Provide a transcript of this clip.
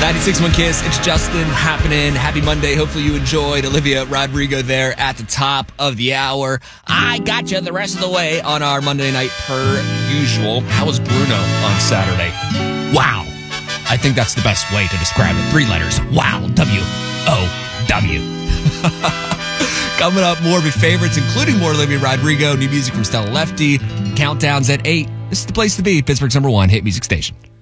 96.1 Kiss, it's Justin happening. Happy Monday. Hopefully you enjoyed Olivia Rodrigo there at the top of the hour. I got you the rest of the way on our Monday night per usual. How was Bruno on Saturday? Wow. I think that's the best way to describe it. 3 letters. Wow. W-O-W. Coming up, more of your favorites, including more Olivia Rodrigo, new music from Stella Lefty. Countdowns at 8. This is the place to be. Pittsburgh's #1 hit music station.